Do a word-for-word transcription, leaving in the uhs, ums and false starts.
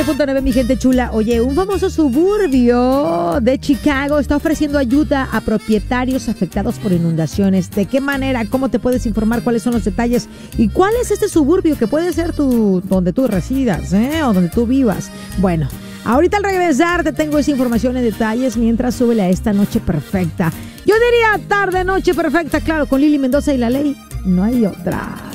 punto nueve, mi gente chula. Oye, un famoso suburbio de Chicago está ofreciendo ayuda a propietarios afectados por inundaciones. ¿De qué manera? ¿Cómo te puedes informar? ¿Cuáles son los detalles? ¿Y cuál es este suburbio que puede ser tu, donde tú residas, eh? O donde tú vivas? Bueno, ahorita al regresar te tengo esa información en detalles mientras súbele a esta noche perfecta. Yo diría tarde, noche perfecta, claro, con Lili Mendoza y La Ley. No hay otra.